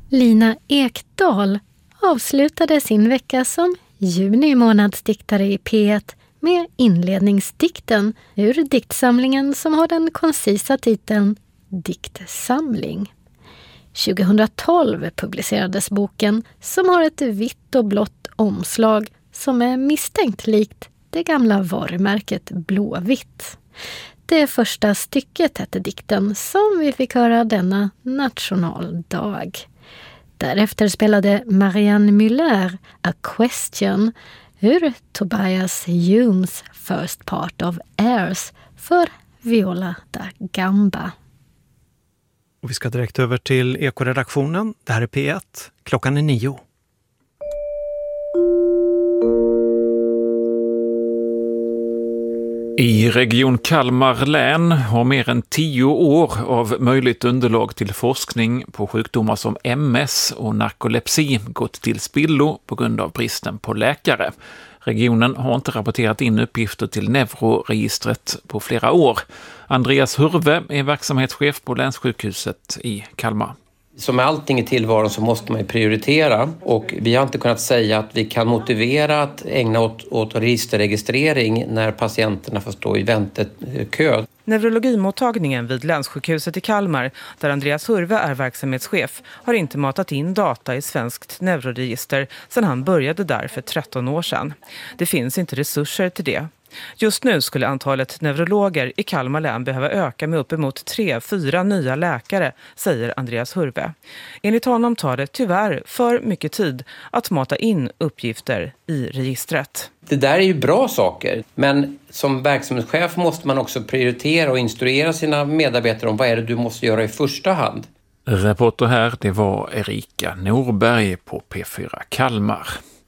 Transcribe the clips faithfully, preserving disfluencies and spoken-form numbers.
Lina Ekdahl avslutade sin vecka som juni månadsdiktare i P ett med inledningsdikten ur diktsamlingen som har den koncisa titeln Diktsamling. tjugohundratolv publicerades boken som har ett vitt och blått omslag som är misstänkt likt det gamla varumärket Blåvitt. Det första stycket hette dikten som vi fick höra denna nationaldag. Därefter spelade Marianne Müller A Question ur Tobias Humes First Part of Airs för viola da gamba. Och vi ska direkt över till Ekoredaktionen. Det här är P ett. Klockan är nio. I Region Kalmar län har mer än tio år av möjligt underlag till forskning på sjukdomar som M S och narkolepsi gått till spillo på grund av bristen på läkare. Regionen har inte rapporterat in uppgifter till neuroregistret på flera år. Andreas Hurve är verksamhetschef på länssjukhuset i Kalmar. Som med allting i tillvaron så måste man ju prioritera, och vi har inte kunnat säga att vi kan motivera att ägna åt, åt registerregistrering när patienterna får stå i väntekö. Neurologimottagningen vid länssjukhuset i Kalmar, där Andreas Hurve är verksamhetschef, har inte matat in data i svenskt neuroregister sedan han började där för tretton år sedan. Det finns inte resurser till det. Just nu skulle antalet neurologer i Kalmar län behöva öka med uppemot tre, fyra nya läkare, säger Andreas Hurve. Enligt honom tar det tyvärr för mycket tid att mata in uppgifter i registret. Det där är ju bra saker, men som verksamhetschef måste man också prioritera och instruera sina medarbetare om vad är det du måste göra i första hand. Reporter här, det var Erika Norberg på P fyra Kalmar.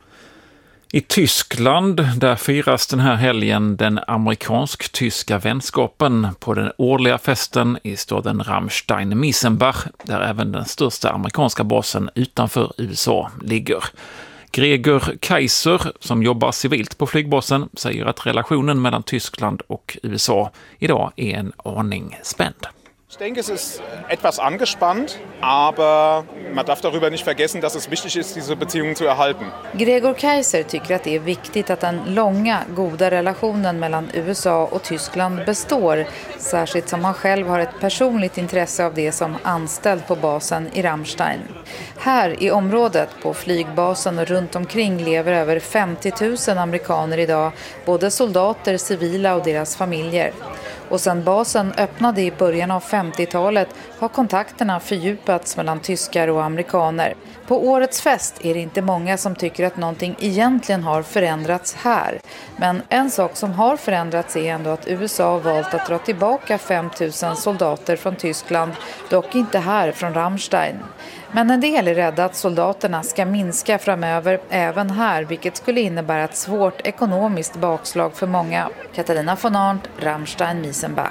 I Tyskland, där firas den här helgen den amerikansk-tyska vänskapen på den årliga festen i staden Ramstein-Miesenbach, där även den största amerikanska basen utanför U S A ligger. Gregor Kaiser, som jobbar civilt på flygbasen, säger att relationen mellan Tyskland och U S A idag är en aning spänd. Ich denke, es ist etwas angespannt, aber man darf darüber nicht vergessen, dass es wichtig ist, diese Beziehungen zu erhalten. Gregor Kaiser tycker att det är viktigt att den långa, goda relationen mellan U S A och Tyskland består, särskilt som han själv har ett personligt intresse av det som anställd på basen i Ramstein. Här i området, på flygbasen och runt omkring, lever över femtio tusen amerikaner idag, både soldater, civila och deras familjer. Och sedan basen öppnade i början av femtiotalet har kontakterna fördjupats mellan tyskar och amerikaner. På årets fest är det inte många som tycker att någonting egentligen har förändrats här. Men en sak som har förändrats är ändå att U S A har valt att dra tillbaka fem tusen soldater från Tyskland, dock inte här från Ramstein. Men en del är rädda att soldaterna ska minska framöver även här, vilket skulle innebära ett svårt ekonomiskt bakslag för många. Katarina von Arndt, Ramstein-Miesenbach.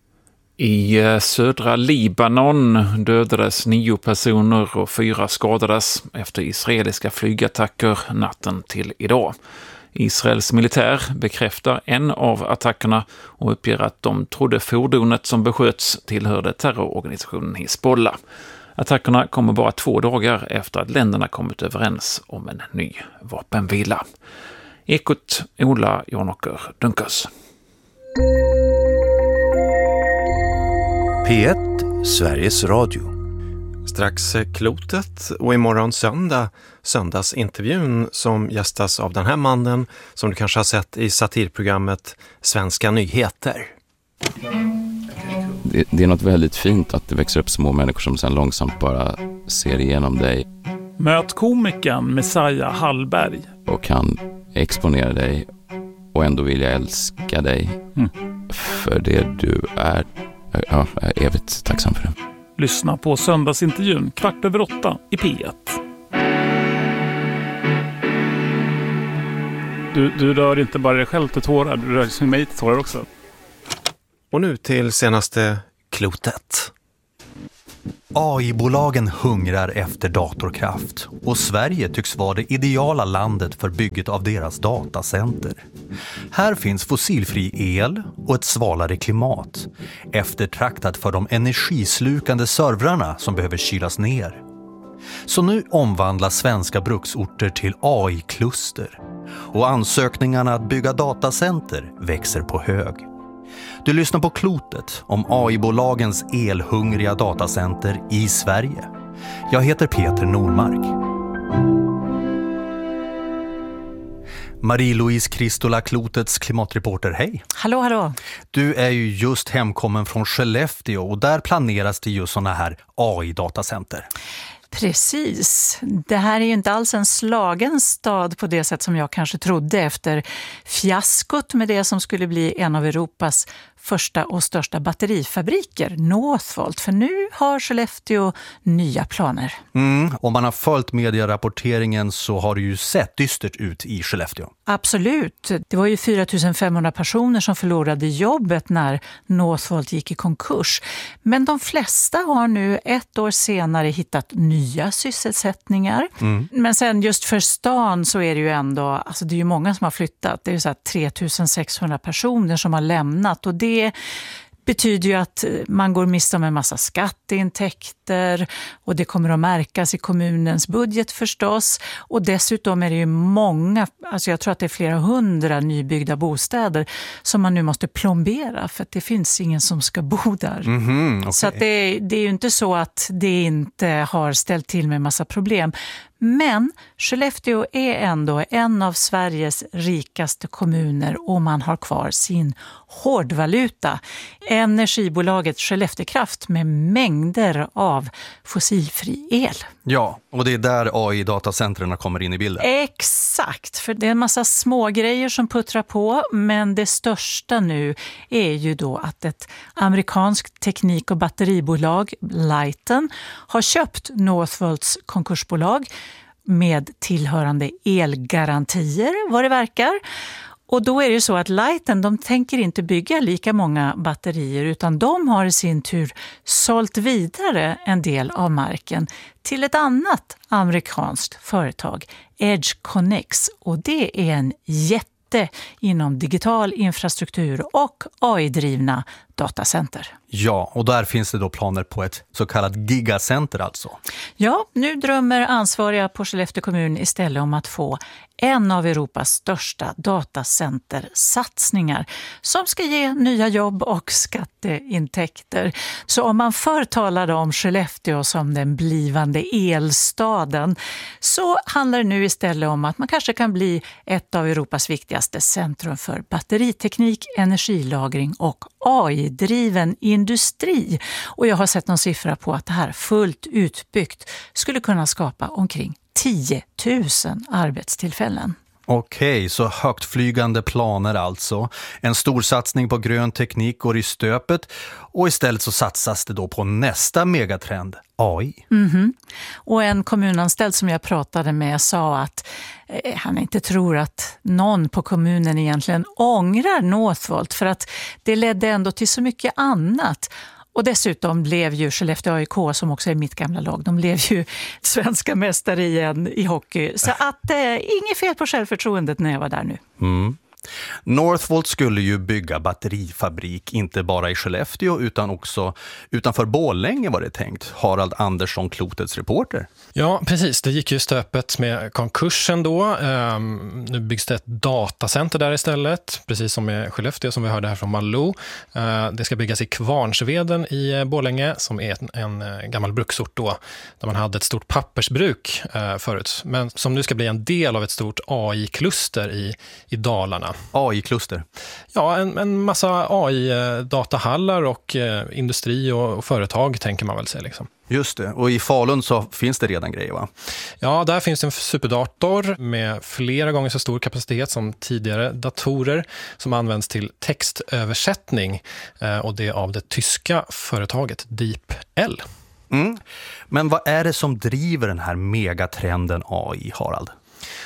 I södra Libanon dödades nio personer och fyra skadades efter israeliska flygattacker natten till idag. Israels militär bekräftar en av attackerna och uppger att de trodde fordonet som besköts tillhörde terrororganisationen Hezbollah. Attackerna kommer bara två dagar efter att länderna kommit överens om en ny vapenvila. Ekot, Ola Jonåker Dunkers. P ett, Sveriges Radio. Strax klotet och imorgon söndag, söndagsintervjun som gästas av den här mannen som du kanske har sett i satirprogrammet Svenska nyheter. Det, det är något väldigt fint att det växer upp små människor som sen långsamt bara ser igenom dig. Möt komikern Messiah Hallberg. Och kan exponera dig och ändå vill jag älska dig mm. för det du är. Ja, jag är evigt tacksam för det. Lyssna på söndagsintervjun kvart över åtta i P ett. Du, du rör inte bara dig själv till tårar, du rör sig mig till tårar också. Och nu till senaste klotet. A I-bolagen hungrar efter datorkraft och Sverige tycks vara det ideala landet för bygget av deras datacenter. Här finns fossilfri el och ett svalare klimat, eftertraktat för de energislukande servrarna som behöver kylas ner. Så nu omvandlas svenska bruksorter till A I-kluster. Och ansökningarna att bygga datacenter växer på hög. Du lyssnar på Klotet om A I-bolagens elhungriga datacenter i Sverige. Jag heter Peter Normark. Marie-Louise Kristola, Klotets klimatreporter, hej. Hallå, hallå. Du är ju just hemkommen från Skellefteå och där planeras det ju såna här A I-datacenter. Precis. Det här är ju inte alls en slagen stad på det sätt som jag kanske trodde efter fiaskot med det som skulle bli en av Europas första och största batterifabriker, Northvolt. För nu har Skellefteå nya planer. Mm, om man har följt medierapporteringen så har det ju sett dystert ut i Skellefteå. Absolut. Det var ju fyra tusen femhundra personer som förlorade jobbet när Northvolt gick i konkurs. Men de flesta har nu ett år senare hittat nya sysselsättningar. Mm. Men sen just för stan så är det ju ändå, alltså det är ju många som har flyttat. Det är ju så här tre tusen sexhundra personer som har lämnat och det Det betyder ju att man går miste om en massa skatteintäkter och det kommer att märkas i kommunens budget förstås. Och dessutom är det ju många, alltså jag tror att det är flera hundra nybyggda bostäder som man nu måste plombera för att det finns ingen som ska bo där. Mm-hmm, okay. Så att det, det är ju inte så att det inte har ställt till med massa problem. Men Skellefteå är ändå en av Sveriges rikaste kommuner och man har kvar sin hårdvaluta. Energibolaget Skelleftekraft med mängder av fossilfri el. Ja, och det är där A I-datacentren kommer in i bilden. Exakt, för det är en massa små grejer som puttrar på, men det största nu är ju då att ett amerikanskt teknik- och batteribolag, Lighten, har köpt Northvolts konkursbolag med tillhörande elgarantier, vad det verkar. Och då är det ju så att Lighten, de tänker inte bygga lika många batterier utan de har i sin tur sålt vidare en del av marken till ett annat amerikanskt företag, EdgeConneX. Och det är en jätte inom digital infrastruktur och A I-drivna datacenter. Ja, och där finns det då planer på ett så kallat gigacenter alltså. Ja, nu drömmer ansvariga på Skellefteå kommun istället om att få en av Europas största datacentersatsningar som ska ge nya jobb och skatteintäkter. Så om man förr talade om Skellefteå som den blivande elstaden så handlar det nu istället om att man kanske kan bli ett av Europas viktigaste centrum för batteriteknik, energilagring och A I-driven industri. Och jag har sett någon siffra på att det här fullt utbyggt skulle kunna skapa omkring tio tusen arbetstillfällen. Okej, så högtflygande planer alltså. En stor satsning på grön teknik går i stöpet och istället så satsas det då på nästa megatrend, A I. Mm-hmm. Och en kommunanställd som jag pratade med sa att eh, han inte tror att någon på kommunen egentligen ångrar Northvolt för att det ledde ändå till så mycket annat. Och dessutom blev ju Skellefteå A I K, som också är mitt gamla lag, de blev ju svenska mästare igen i hockey. Så att eh, inget fel på självförtroendet när jag var där nu. Mm. Northvolt skulle ju bygga batterifabrik inte bara i Skellefteå utan också utanför Borlänge var det tänkt. Harald Andersson, Klotets reporter. Ja, precis. Det gick ju stöpet med konkursen då. Um, nu byggs det ett datacenter där istället, precis som med Skellefteå som vi hörde här från Malou. Uh, det ska byggas i Kvarnsveden i Borlänge som är en, en gammal bruksort då, där man hade ett stort pappersbruk uh, förut, men som nu ska bli en del av ett stort A I-kluster i, i Dalarna. A I-kluster? Ja, en, en massa A I-datahallar och eh, industri och, och företag tänker man väl säga liksom. Just det, och i Falun så finns det redan grejer va? Ja, där finns en superdator med flera gånger så stor kapacitet som tidigare datorer som används till textöversättning eh, och det av det tyska företaget DeepL. Mm. Men vad är det som driver den här megatrenden A I, Harald?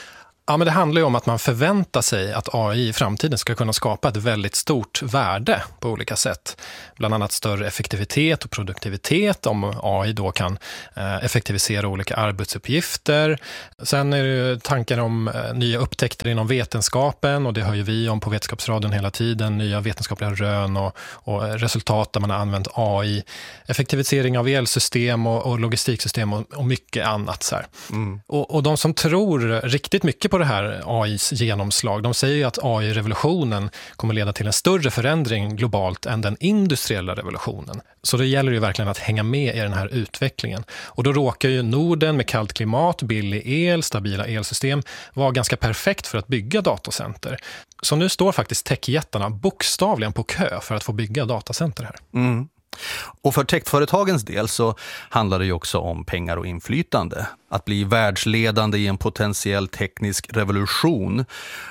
Ja, men det handlar ju om att man förväntar sig att A I i framtiden ska kunna skapa ett väldigt stort värde på olika sätt. Bland annat större effektivitet och produktivitet om A I då kan effektivisera olika arbetsuppgifter. Sen är det tankar om nya upptäckter inom vetenskapen, och det hör ju vi om på Vetenskapsradion hela tiden. Nya vetenskapliga rön och, och resultat där man har använt A I. Effektivisering av elsystem och, och logistiksystem och, och mycket annat. Så här. Mm. Och, och de som tror riktigt mycket på det här A I:s genomslag, de säger ju att A I-revolutionen kommer leda till en större förändring globalt än den industriella revolutionen. Så det gäller ju verkligen att hänga med i den här utvecklingen. Och då råkar ju Norden med kallt klimat, billig el, stabila elsystem vara ganska perfekt för att bygga datacenter. Så nu står faktiskt techjättarna bokstavligen på kö för att få bygga datacenter här. Mm. Och för techföretagens del så handlar det ju också om pengar och inflytande. Att bli världsledande i en potentiell teknisk revolution.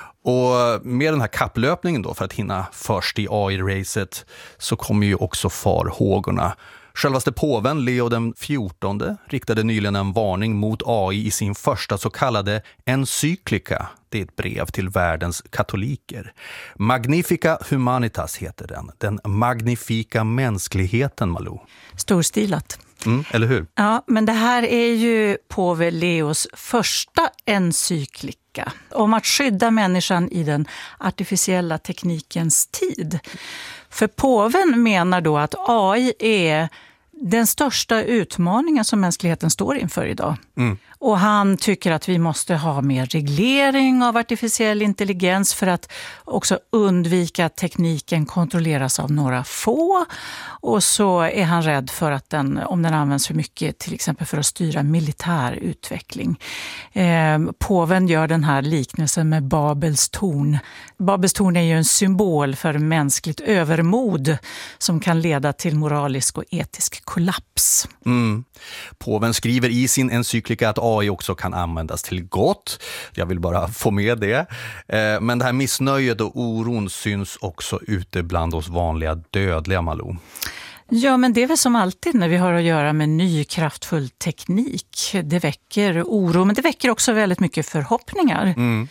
Och med den här kapplöpningen då för att hinna först i A I-racet så kommer ju också farhågorna. Självaste påven Leo den fjortonde riktade nyligen en varning mot A I i sin första så kallade encyklika. Det är ett brev till världens katoliker. Magnifica Humanitas heter den. Den magnifika mänskligheten, Malou. Storstilat. Mm, eller hur? Ja, men det här är ju påve Leos första encyklika om att skydda människan i den artificiella teknikens tid. För påven menar då att A I är den största utmaningen som mänskligheten står inför idag. Mm. Och han tycker att vi måste ha mer reglering av artificiell intelligens för att också undvika att tekniken kontrolleras av några få. Och så är han rädd för att den, om den används för mycket, till exempel för att styra militär utveckling. Eh, påven gör den här liknelsen med Babels torn. Babels torn är ju en symbol för mänskligt övermod som kan leda till moralisk och etisk kollaps. Mm. Påven skriver i sin encyklika att A I också kan användas till gott. Jag vill bara få med det. Men det här missnöjet och oron syns också ute bland oss vanliga dödliga, Malou. Ja, men det är väl som alltid när vi har att göra med ny kraftfull teknik. Det väcker oro, men det väcker också väldigt mycket förhoppningar. Mm.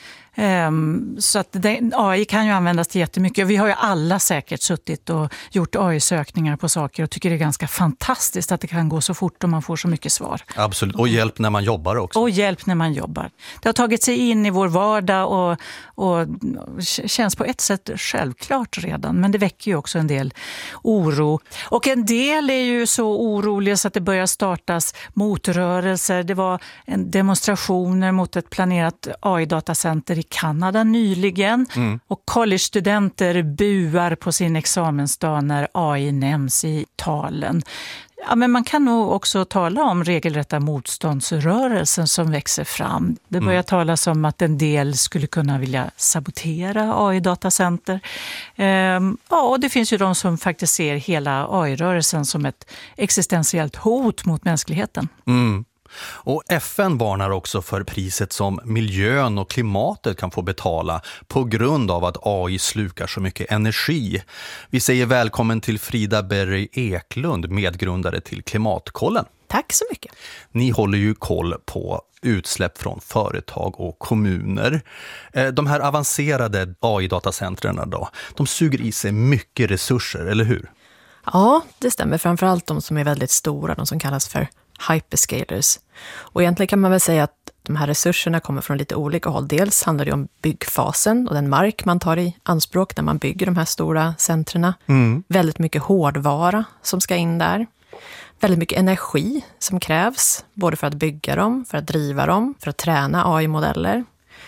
Um, så att det, A I kan ju användas till jättemycket. Vi har ju alla säkert suttit och gjort A I-sökningar på saker och tycker det är ganska fantastiskt att det kan gå så fort och man får så mycket svar. Absolut, och hjälp när man jobbar också. Och hjälp när man jobbar. Det har tagit sig in i vår vardag och, och känns på ett sätt självklart redan. Men det väcker ju också en del oro. Och en del är ju så oroliga så att det börjar startas motrörelser. Det var en demonstrationer mot ett planerat A I-datacenter i Kanada nyligen. Mm. Och college-studenter buar på sin examensdag när A I nämns i talen. Ja, men man kan nog också tala om regelrätta motståndsrörelsen som växer fram. Det börjar mm. talas om att en del skulle kunna vilja sabotera A I-datacenter. Ehm, ja, och det finns ju de som faktiskt ser hela A I-rörelsen som ett existentiellt hot mot mänskligheten. Mm. Och F N varnar också för priset som miljön och klimatet kan få betala på grund av att A I slukar så mycket energi. Vi säger välkommen till Frida Berry Eklund, medgrundare till Klimatkollen. Tack så mycket. Ni håller ju koll på utsläpp från företag och kommuner. De här avancerade A I-datacentren då, de suger i sig mycket resurser, eller hur? Ja, det stämmer. Framförallt de som är väldigt stora, de som kallas för hyperscalers. Och egentligen kan man väl säga att de här resurserna kommer från lite olika håll. Dels handlar det om byggfasen och den mark man tar i anspråk när man bygger de här stora centrerna. Mm. Väldigt mycket hårdvara som ska in där. Väldigt mycket energi som krävs, både för att bygga dem, för att driva dem, för att träna A I-modeller.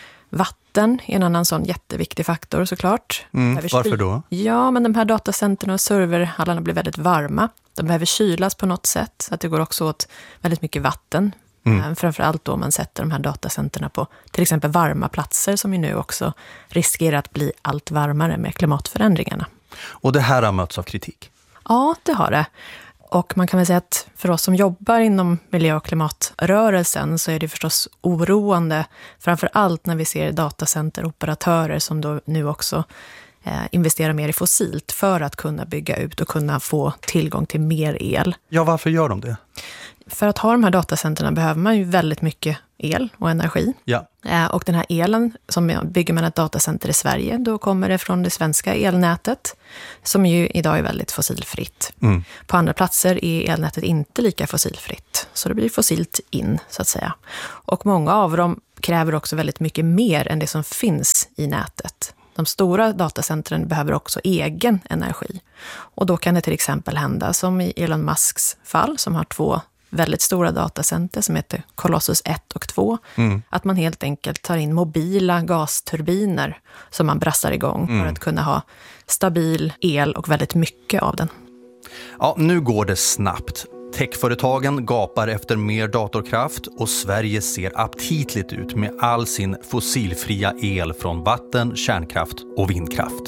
Vatten är en annan sån jätteviktig faktor såklart. Mm, varför då? Ja, men de här datacentren och serverhallarna blir väldigt varma. De behöver kylas på något sätt, så att det går också åt väldigt mycket vatten. Mm. Framförallt då man sätter de här datacenterna på till exempel varma platser som ju nu också riskerar att bli allt varmare med klimatförändringarna. Och det här har mötts av kritik? Ja, det har det. Och man kan väl säga att för oss som jobbar inom miljö- och klimatrörelsen så är det förstås oroande. Framför allt när vi ser datacenteroperatörer som då nu också eh, investerar mer i fossilt för att kunna bygga ut och kunna få tillgång till mer el. Ja, varför gör de det? För att ha de här datacenterna behöver man ju väldigt mycket el och energi. Ja. Och den här elen, som bygger man ett datacenter i Sverige, då kommer det från det svenska elnätet som ju idag är väldigt fossilfritt. Mm. På andra platser är elnätet inte lika fossilfritt, så det blir fossilt in så att säga. Och många av dem kräver också väldigt mycket mer än det som finns i nätet. De stora datacentren behöver också egen energi. Och då kan det till exempel hända som i Elon Musks fall, som har två väldigt stora datacenter som heter Colossus ett och två. Mm. Att man helt enkelt tar in mobila gasturbiner som man brassar igång mm. för att kunna ha stabil el och väldigt mycket av den. Ja, nu går det snabbt. Techföretagen gapar efter mer datorkraft och Sverige ser aptitligt ut med all sin fossilfria el från vatten, kärnkraft och vindkraft.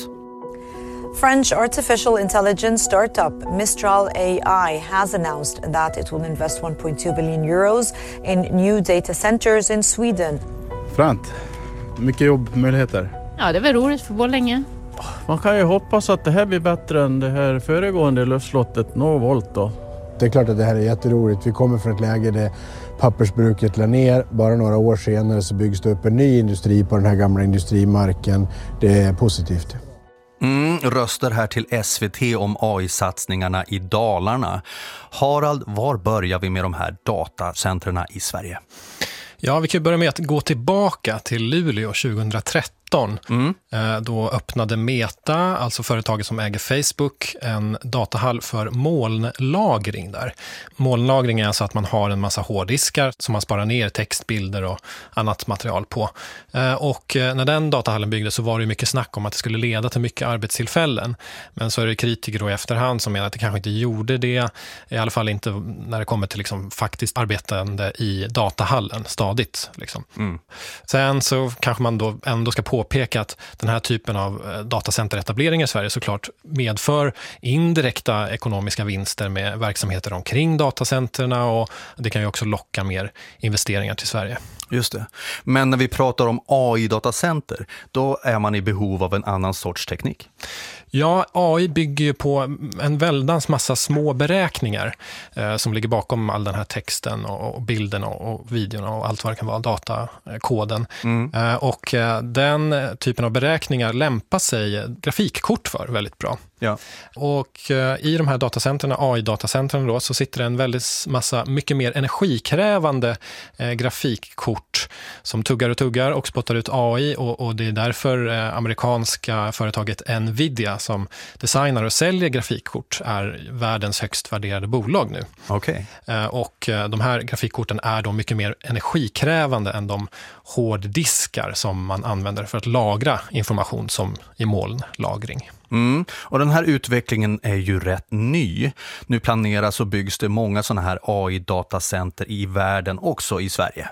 French artificial intelligence startup Mistral A I has announced that it will invest one point two billion euros in new data centers in Sweden. Fränt. Mycket jobbmöjligheter. Ja, det är väl roligt för länge. Man kan ju hoppas att det här blir bättre än det här föregående luftslottet Norvolt då. Det är klart att det här är jätteroligt. Vi kommer från ett läge där pappersbruket la ner. Bara några år senare så byggs det upp en ny industri på den här gamla industrimarken. Det är positivt. Mm, röster här till S V T om A I-satsningarna i Dalarna. Harald, var börjar vi med de här datacentrarna i Sverige? Ja, vi kan börja med att gå tillbaka till Luleå tjugohundratretton. Mm. Då öppnade Meta, alltså företaget som äger Facebook, en datahall för molnlagring där. Molnlagring är alltså att man har en massa hårddiskar som man sparar ner textbilder och annat material på. Och när den datahallen byggdes så var det mycket snack om att det skulle leda till mycket arbetstillfällen. Men så är det kritiker då i efterhand som menar att det kanske inte gjorde det. I alla fall inte när det kommer till liksom faktiskt arbetande i datahallen stadigt. Liksom. Mm. Sen så kanske man då ändå ska påpeka att den här typen av datacenteretableringar i Sverige såklart medför indirekta ekonomiska vinster med verksamheter omkring datacenterna, och det kan ju också locka mer investeringar till Sverige. Just det. Men när vi pratar om A I-datacenter, då är man i behov av en annan sorts teknik. Ja, A I bygger ju på en väldans massa små beräkningar eh, som ligger bakom all den här texten och, och bilden och, och videon och allt vad det kan vara, datakoden. Mm. Eh, och eh, den typen av beräkningar lämpar sig grafikkort för väldigt bra. Ja. Och eh, i de här datacenterna, A I-datacentren då, så sitter det en väldigt massa mycket mer energikrävande eh, grafikkort som tuggar och tuggar och spottar ut A I, och, och det är därför eh, amerikanska företaget Nvidia som designar och säljer grafikkort är världens högst värderade bolag nu. Okay. Eh, och eh, de här grafikkorten är då mycket mer energikrävande än de hårddiskar som man använder för att lagra information som i molnlagring. Mm. Och den här utvecklingen är ju rätt ny. Nu planeras och byggs det många sådana här A I-datacenter i världen, också i Sverige.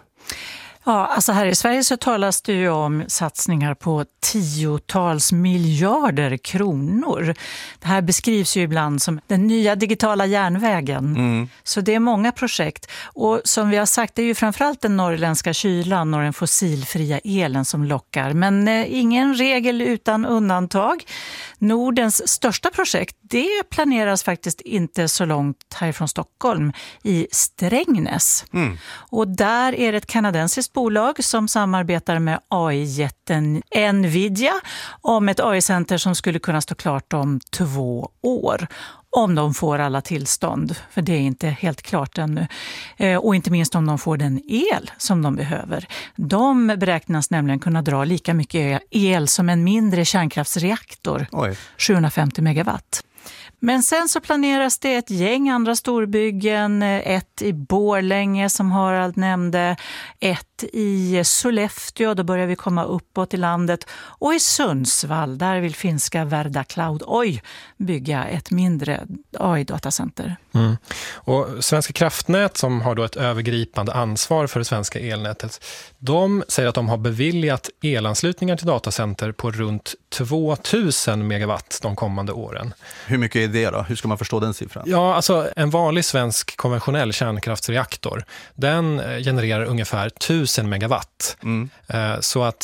Ja, alltså här i Sverige så talas det ju om satsningar på tiotals miljarder kronor. Det här beskrivs ju ibland som den nya digitala järnvägen. Mm. Så det är många projekt. Och som vi har sagt, det är ju framförallt den norrländska kylan och den fossilfria elen som lockar. Men eh, ingen regel utan undantag. Nordens största projekt, det planeras faktiskt inte så långt härifrån Stockholm, i Strängnäs. Mm. Och där är det ett kanadensiskt bolag som samarbetar med A I-jätten Nvidia om ett A I-center som skulle kunna stå klart om två år. Om de får alla tillstånd, för det är inte helt klart ännu. Eh, och inte minst om de får den el som de behöver. De beräknas nämligen kunna dra lika mycket el som en mindre kärnkraftsreaktor. Oj. sjuhundrafemtio megawatt. Men sen så planeras det ett gäng andra storbyggen, ett i Borlänge som Harald nämnde, ett i Sollefteå, då börjar vi komma uppåt i landet, och i Sundsvall, där vill finska Verda Cloud Oj bygga ett mindre A I-datacenter. Mm. Och Svenska kraftnät, som har då ett övergripande ansvar för det svenska elnätet, de säger att de har beviljat elanslutningar till datacenter på runt tvåtusen megawatt de kommande åren. Hur mycket är det då? Hur ska man förstå den siffran? Ja, alltså en vanlig svensk konventionell kärnkraftsreaktor, den genererar ungefär tusen tusen megawatt. Mm. Så att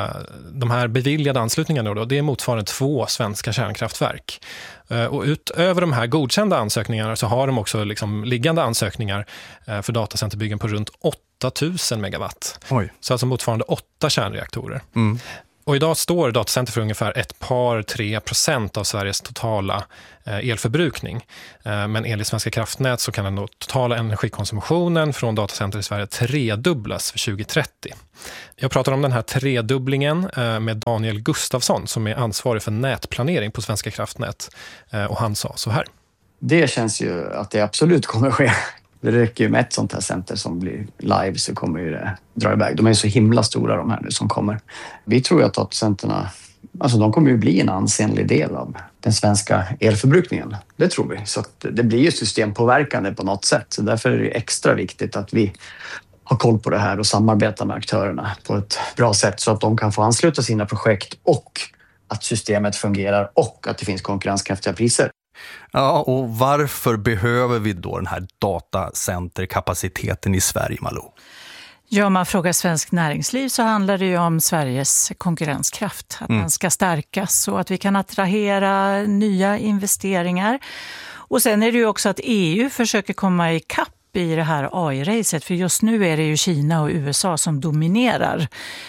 de här beviljade anslutningarna då, det är motsvarande två svenska kärnkraftverk. Och utöver de här godkända ansökningarna så har de också liksom liggande ansökningar för datacenterbyggen på runt åtta tusen megawatt. Oj. Så alltså motsvarande åtta kärnreaktorer. Mm. Och idag står datacenter för ungefär ett par, tre procent av Sveriges totala elförbrukning. Men enligt Svenska kraftnät så kan den totala energikonsumtionen från datacenter i Sverige tredubblas för tjugo trettio. Jag pratar om den här tredubblingen med Daniel Gustafsson som är ansvarig för nätplanering på Svenska kraftnät. Och han sa så här. Det känns ju att det absolut kommer att ske. Det räcker ju med ett sånt här center som blir live så kommer ju det dra iväg. De är så himla stora de här nu som kommer. Vi tror ju att datacenterna, alltså de kommer ju bli en ansenlig del av den svenska elförbrukningen. Det tror vi. Så att det blir ju systempåverkande på något sätt. Så därför är det extra viktigt att vi har koll på det här och samarbetar med aktörerna på ett bra sätt så att de kan få ansluta sina projekt och att systemet fungerar och att det finns konkurrenskraftiga priser. Ja, och varför behöver vi då den här datacenterkapaciteten i Sverige, Malou? Ja, om man frågar svensk näringsliv så handlar det ju om Sveriges konkurrenskraft. Att mm. den ska stärkas och att vi kan attrahera nya investeringar. Och sen är det ju också att E U försöker komma i kapp i det här A I-racet. För just nu är det ju Kina och U S A som dominerar.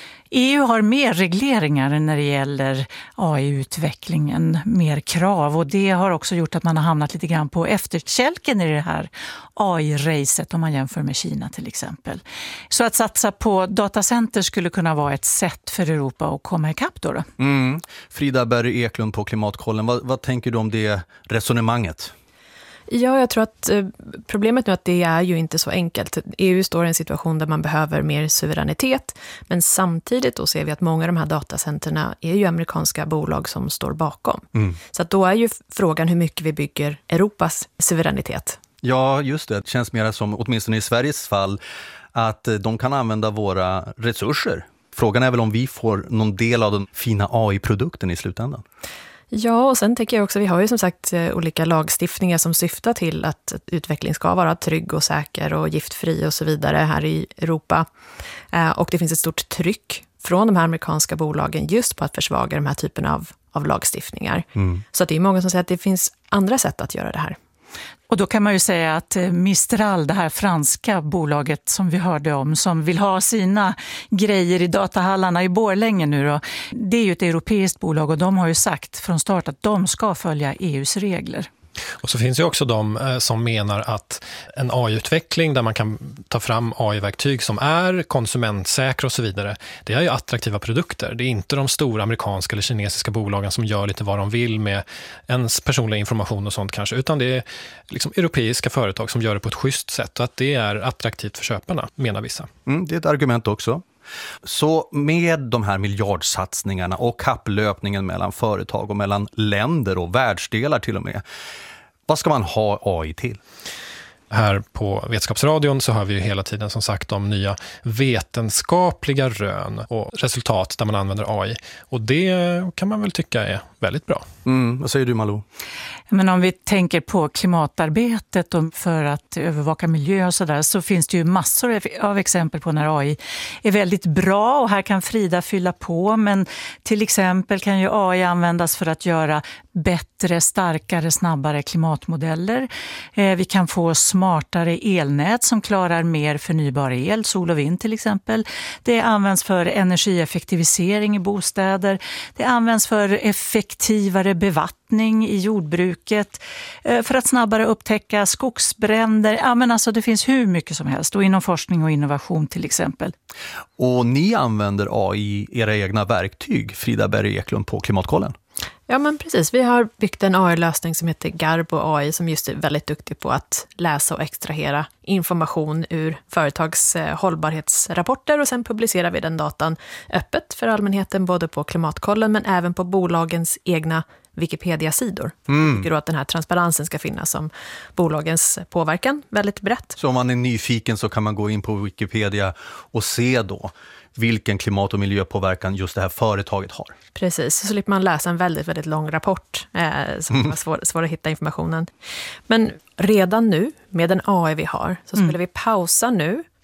E U har mer regleringar när det gäller A I-utvecklingen, mer krav och det har också gjort att man har hamnat lite grann på efterkälken i det här A I-racet om man jämför med Kina till exempel. Så att satsa på datacenter skulle kunna vara ett sätt för Europa att komma ikapp då. då. Mm. Frida Berg Eklund på Klimatkollen, vad, vad tänker du om det resonemanget? Ja, jag tror att eh, problemet nu är att det är ju inte så enkelt. E U står i en situation där man behöver mer suveränitet, men samtidigt då ser vi att många av de här datacenterna är ju amerikanska bolag som står bakom. Mm. Så att då är ju frågan hur mycket vi bygger Europas suveränitet. Ja, just det. Det känns mer som, åtminstone i Sveriges fall, att de kan använda våra resurser. Frågan är väl om vi får någon del av den fina A I-produkten i slutändan. Ja, och sen tänker jag också, vi har ju som sagt olika lagstiftningar som syftar till att utveckling ska vara trygg och säker och giftfri och så vidare här i Europa. Och det finns ett stort tryck från de här amerikanska bolagen just på att försvaga de här typen av, av lagstiftningar. Mm. Så att det är många som säger att det finns andra sätt att göra det här. Och då kan man ju säga att Mistral, det här franska bolaget som vi hörde om, som vill ha sina grejer i datahallarna i Borlänge nu då, det är ju ett europeiskt bolag och de har ju sagt från start att de ska följa E U:s regler. Och så finns ju också de eh, som menar att en A I-utveckling där man kan ta fram A I-verktyg som är konsumentsäkra och så vidare, det är ju attraktiva produkter. Det är inte de stora amerikanska eller kinesiska bolagen som gör lite vad de vill med ens personliga information och sånt kanske, utan det är liksom europeiska företag som gör det på ett schysst sätt och att det är attraktivt för köparna, menar vissa. Mm, det är ett argument också. Så med de här miljardsatsningarna och kapplöpningen mellan företag och mellan länder och världsdelar till och med, vad ska man ha A I till? Här på Vetenskapsradion så har vi ju hela tiden som sagt om nya vetenskapliga rön och resultat där man använder A I. Och det kan man väl tycka är väldigt bra. Mm, vad säger du, Malou? Men om vi tänker på klimatarbetet och för att övervaka miljö och sådär, så finns det ju massor av exempel på när A I är väldigt bra, och här kan Frida fylla på, men till exempel kan ju A I användas för att göra bättre, starkare, snabbare klimatmodeller. Eh, vi kan få smartare elnät som klarar mer förnybar el, sol och vind till exempel. Det används för energieffektivisering i bostäder. Det används för effektivare bevattning i jordbruket, eh, för att snabbare upptäcka skogsbränder. Ja, men alltså det finns hur mycket som helst, och inom forskning och innovation till exempel. Och ni använder A I i era egna verktyg, Frida Berg Eklund på Klimatkollen? Ja, men precis. Vi har byggt en A I-lösning som heter Garbo A I som just är väldigt duktig på att läsa och extrahera information ur företags hållbarhetsrapporter, och sen publicerar vi den datan öppet för allmänheten både på Klimatkollen men även på bolagens egna Wikipedia-sidor. Mm. Jag tycker då att den här transparensen ska finnas om bolagens påverkan väldigt brett. Så om man är nyfiken så kan man gå in på Wikipedia och se då vilken klimat- och miljöpåverkan just det här företaget har. Precis, så slipper man läsa en väldigt, väldigt lång rapport eh, som mm. är svår, svår att hitta informationen. Men redan nu, med den A I vi har, så skulle mm. vi pausa nu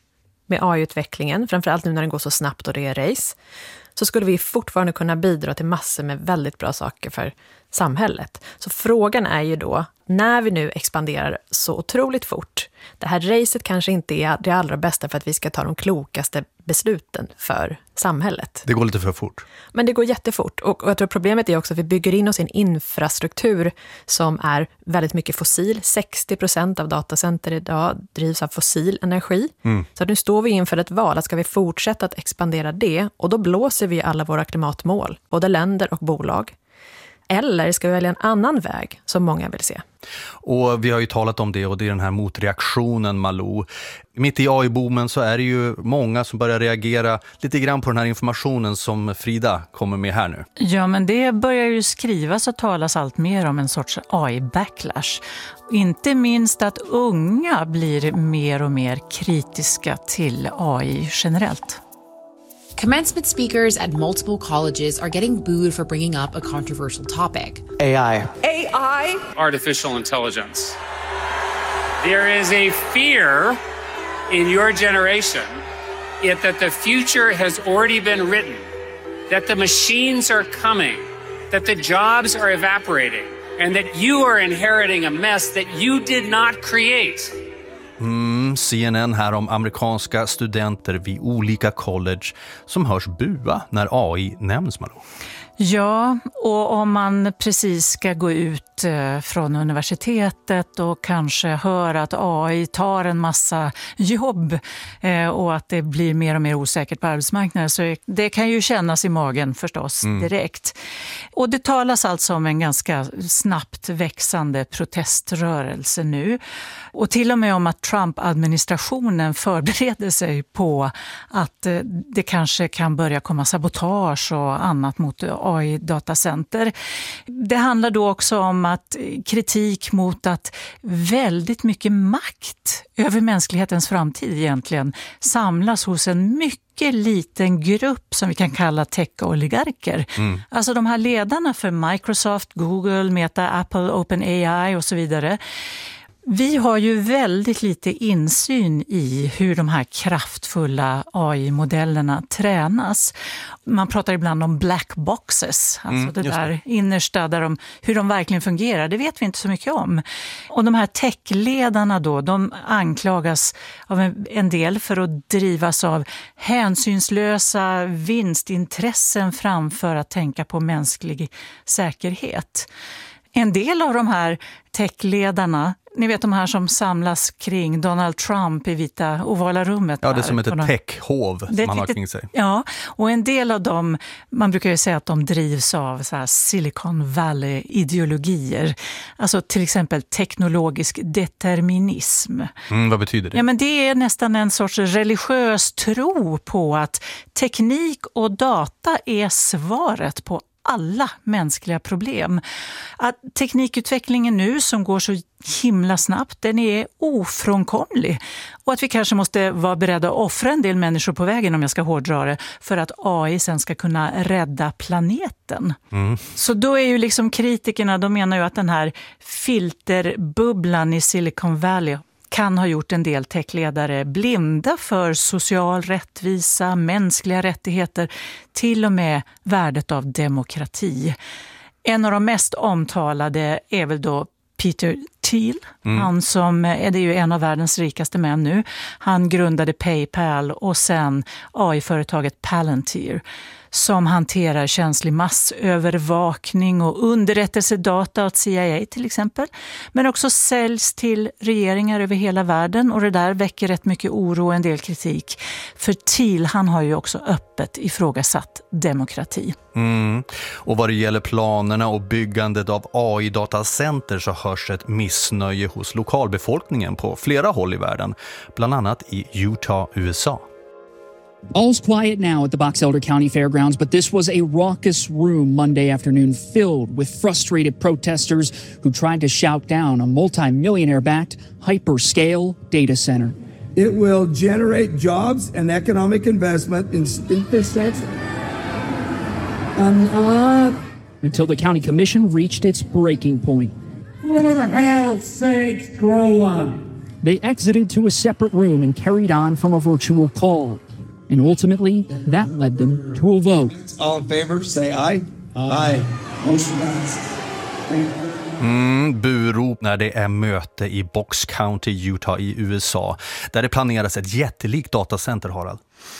med A I-utvecklingen, framförallt nu när den går så snabbt och det är race, så skulle vi fortfarande kunna bidra till massor med väldigt bra saker för samhället. Så frågan är ju då, när vi nu expanderar så otroligt fort, det här racet kanske inte är det allra bästa för att vi ska ta de klokaste besluten för samhället. Det går lite för fort. Men det går jättefort. Och, och jag tror problemet är också att vi bygger in oss i en infrastruktur som är väldigt mycket fossil. sextio procent av datacenter idag drivs av fossil energi. Mm. Så nu står vi inför ett val. Att ska vi fortsätta att expandera det? Och då blåser vi alla våra klimatmål, både länder och bolag. Eller ska vi välja en annan väg som många vill se? Och vi har ju talat om det, och det är den här motreaktionen, Malou. Mitt i A I-boomen så är det ju många som börjar reagera lite grann på den här informationen som Frida kommer med här nu. Ja, men det börjar ju skrivas och talas allt mer om en sorts A I-backlash. Inte minst att unga blir mer och mer kritiska till A I generellt. Commencement speakers at multiple colleges are getting booed for bringing up a controversial topic. A I. A I? Artificial intelligence. There is a fear in your generation it, that the future has already been written, that the machines are coming, that the jobs are evaporating, and that you are inheriting a mess that you did not create. Mm, C N N här om amerikanska studenter vid olika college som hörs bua när A I nämns, Malou. Ja, och om man precis ska gå ut från universitetet och kanske höra att A I tar en massa jobb och att det blir mer och mer osäkert på arbetsmarknaden, så det kan ju kännas i magen förstås mm. direkt. Och det talas alltså om en ganska snabbt växande proteströrelse nu, och till och med om att Trump-administrationen förbereder sig på att det kanske kan börja komma sabotage och annat mot A I-datacenter. Det handlar då också om att kritik mot att väldigt mycket makt över mänsklighetens framtid egentligen samlas hos en mycket liten grupp som vi kan kalla tech-oligarker. Mm. Alltså de här ledarna för Microsoft, Google, Meta, Apple, OpenAI och så vidare. Vi har ju väldigt lite insyn i hur de här kraftfulla A I-modellerna tränas. Man pratar ibland om black boxes, alltså mm, det där det. innersta där de, hur de verkligen fungerar, det vet vi inte så mycket om. Och de här techledarna då, de anklagas av en, en del för att drivas av hänsynslösa vinstintressen framför att tänka på mänsklig säkerhet. En del av de här techledarna, ni vet de här som samlas kring Donald Trump i vita ovala rummet. Ja, det är som ett techhov som man har kring sig. Ja, och en del av dem, man brukar ju säga att de drivs av så här Silicon Valley-ideologier. Alltså till exempel teknologisk determinism. Mm, vad betyder det? Ja, men det är nästan en sorts religiös tro på att teknik och data är svaret på alla mänskliga problem. Att teknikutvecklingen nu som går så himla snabbt, den är ofrånkomlig. Och att vi kanske måste vara beredda att offra en del människor på vägen, om jag ska hårdra det, för att A I sen ska kunna rädda planeten. Mm. Så då är ju liksom kritikerna, de menar ju att den här filterbubblan i Silicon Valley kan ha gjort en del techledare blinda för social rättvisa, mänskliga rättigheter, till och med värdet av demokrati. En av de mest omtalade är väl då Peter Thiel, mm. han som är det ju en av världens rikaste män nu. Han grundade PayPal och sen A I-företaget Palantir, som hanterar känslig massövervakning och underrättelsedata åt C I A till exempel. Men också säljs till regeringar över hela världen, och det där väcker rätt mycket oro och en del kritik. För Thiel, han har ju också öppet ifrågasatt demokrati. Mm. Och vad det gäller planerna och byggandet av A I-datacenter så hörs ett missnöje hos lokalbefolkningen på flera håll i världen, bland annat i Utah, U S A. All's quiet now at the Box Elder County Fairgrounds, but this was a raucous room Monday afternoon filled with frustrated protesters who tried to shout down a multi-millionaire-backed hyperscale data center. It will generate jobs and economic investment in, in this sense. Um, uh, Until the county commission reached its breaking point. For heaven's sakes, grow up. They exited to a separate room and carried on from a virtual call. And ultimately, that led them to a vote. All in favor, say aye. Aye. Motion passed. Mm, burop när det är möte i Box County, Utah i U S A. Där det planeras ett jättelikt datacenter, Harald.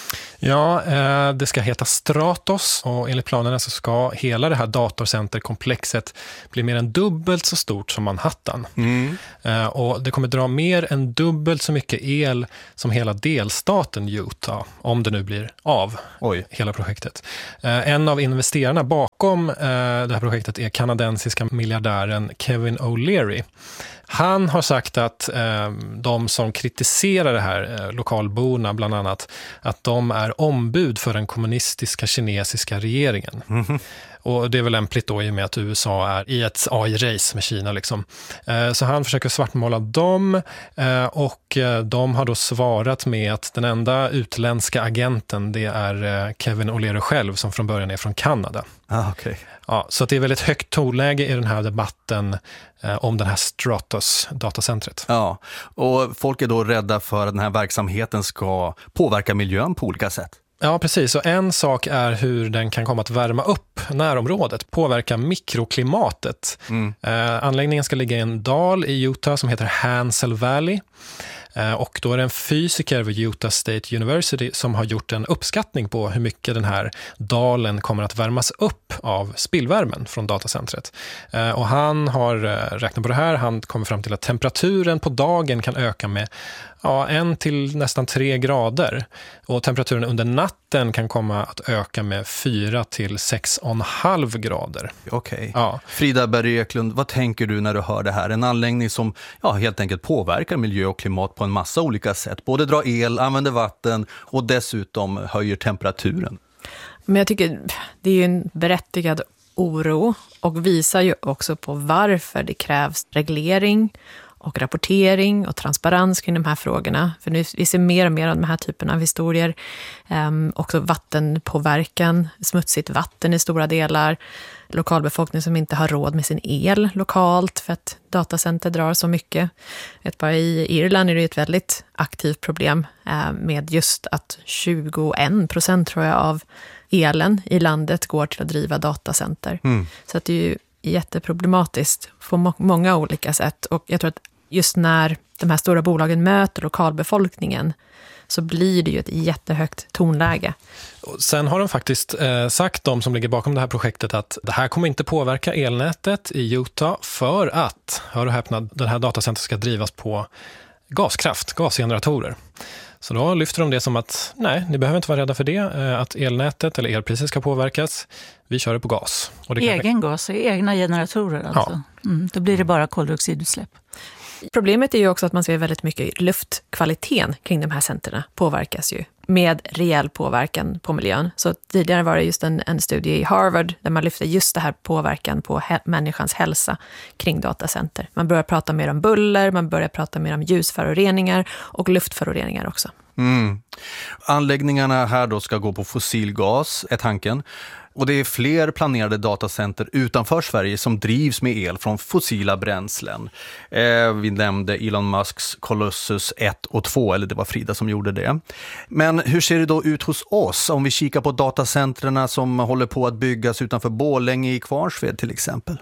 Ja, eh, det ska heta Stratos och enligt planerna så ska hela det här datorcenterkomplexet bli mer än dubbelt så stort som Manhattan. Mm. Eh, och det kommer dra mer än dubbelt så mycket el som hela delstaten Utah, om det nu blir av Oj. hela projektet. Eh, en av investerarna bakom eh, det här projektet är kanadensiska miljardären Kevin O'Leary. Han har sagt att eh, de som kritiserar det här, eh, lokalborna bland annat, att de är ombud för den kommunistiska kinesiska regeringen. Mm-hmm. Och det är väl lämpligt då i och med att U S A är i ett A I-race med Kina. Liksom. Eh, så han försöker svartmåla dem eh, och eh, de har då svarat med att den enda utländska agenten det är eh, Kevin O'Leary själv som från början är från Kanada. Ah, okay. Ja, så det är väldigt högt tonläge i den här debatten eh, om den här Stratos datacentret. Ja, och folk är då rädda för att den här verksamheten ska påverka miljön på olika sätt. Ja, precis. Och en sak är hur den kan komma att värma upp närområdet, påverka mikroklimatet. Mm. Eh, anläggningen ska ligga i en dal i Utah som heter Hansel Valley. Eh, och då är det en fysiker vid Utah State University som har gjort en uppskattning på hur mycket den här dalen kommer att värmas upp av spillvärmen från datacentret. Eh, och han har eh, räknat på det här. Han kommer fram till att temperaturen på dagen kan öka med ja, en till nästan tre grader. Och temperaturen under natten kan komma att öka med fyra till sex och en halv grader. Okej. Okay. Ja. Frida Berg Eklund, vad tänker du när du hör det här? En anläggning som ja, helt enkelt påverkar miljö och klimat på en massa olika sätt. Både drar el, använder vatten och dessutom höjer temperaturen. Men jag tycker det är ju en berättigad oro och visar ju också på varför det krävs reglering och rapportering och transparens kring de här frågorna. För nu vi ser mer och mer av de här typerna av historier. Um, också vattenpåverkan, smutsigt vatten i stora delar. Lokalbefolkning som inte har råd med sin el lokalt för att datacenter drar så mycket. Ett bara i Irland är det ett väldigt aktivt problem uh, med just att tjugoen procent tror jag av elen i landet går till att driva datacenter. Mm. Så att det är ju jätteproblematiskt på må- många olika sätt. Och jag tror att just när de här stora bolagen möter lokalbefolkningen så blir det ju ett jättehögt tonläge. Och sen har de faktiskt eh, sagt, de som ligger bakom det här projektet, att det här kommer inte påverka elnätet i Utah för att, hör och häpna, den här datacentret ska drivas på gaskraft, gasgeneratorer. Så då lyfter de det som att nej, ni behöver inte vara rädda för det, att elnätet eller elpriset ska påverkas. Vi kör det på gas. Och det Egen kan... gas, egna generatorer alltså. Ja. Mm, då blir det bara koldioxidutsläpp. Problemet är ju också att man ser väldigt mycket luftkvaliteten kring de här centerna påverkas ju med rejäl påverkan på miljön. Så tidigare var det just en, en studie i Harvard där man lyfte just det här påverkan på he- människans hälsa kring datacenter. Man börjar prata mer om buller, man börjar prata mer om ljusföroreningar och luftföroreningar också. Mm. Anläggningarna här då ska gå på fossilgas, är tanken. Och det är fler planerade datacenter utanför Sverige som drivs med el från fossila bränslen. Eh, vi nämnde Elon Musks Colossus ett och två, eller det var Frida som gjorde det. Men hur ser det då ut hos oss om vi kikar på datacentrarna som håller på att byggas utanför Borlänge i Kvarnsved till exempel?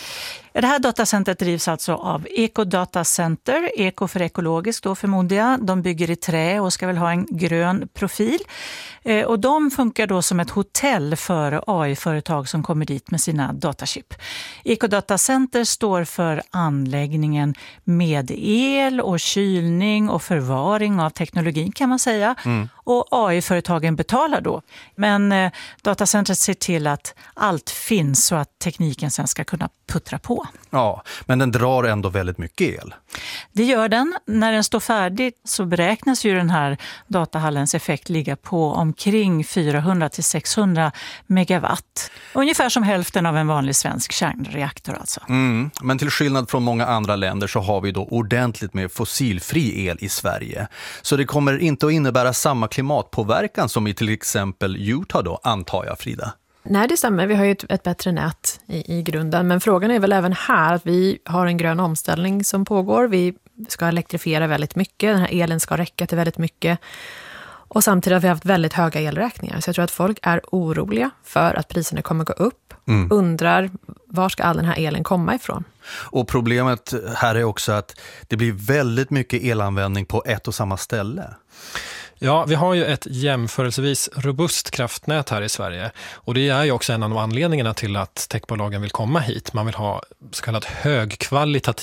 Det här datacentret drivs alltså av Ecodata Center, eko för ekologiskt då förmodar jag. De bygger i trä och ska väl ha en grön profil. Eh, och de funkar då som ett hotell för A I-företag som kommer dit med sina datachip. Ecodata Center står för anläggningen med el och kylning och förvaring av teknologin kan man säga. Mm. Och A I-företagen betalar då. Men eh, datacentret ser till att allt finns så att tekniken sen ska kunna puttra på. Ja, men den drar ändå väldigt mycket el. Det gör den. När den står färdig så beräknas ju den här datahallens effekt ligga på omkring fyrahundra till sexhundra megawatt. Ungefär som hälften av en vanlig svensk kärnreaktor alltså. Mm, men till skillnad från många andra länder så har vi då ordentligt med fossilfri el i Sverige. Så det kommer inte att innebära samma klimatpåverkan som i till exempel Utah då, antar jag, Frida. Nej, det stämmer. Vi har ju ett, ett bättre nät i, i grunden. Men frågan är väl även här att vi har en grön omställning som pågår. Vi vi ska elektrifiera väldigt mycket. Den här elen ska räcka till väldigt mycket. Och samtidigt har vi haft väldigt höga elräkningar. Så jag tror att folk är oroliga för att priserna kommer gå upp. Mm. Undrar, var ska all den här elen komma ifrån? Och problemet här är också att det blir väldigt mycket elanvändning på ett och samma ställe. Ja, vi har ju ett jämförelsevis robust kraftnät här i Sverige. Och det är ju också en av anledningarna till att techbolagen vill komma hit. Man vill ha så kallat högkvalitativ